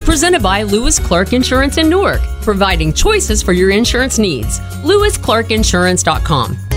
Presented by Lewis Clark Insurance in Newark, providing choices for your insurance needs. LewisClarkInsurance.com.